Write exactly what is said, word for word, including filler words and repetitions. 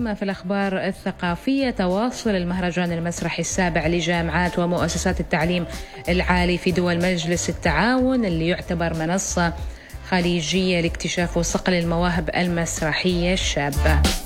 أما في الأخبار الثقافية، تواصل المهرجان المسرحي السابع لجامعات ومؤسسات التعليم العالي في دول مجلس التعاون، اللي يعتبر منصة خليجية لاكتشاف وصقل المواهب المسرحية الشابة.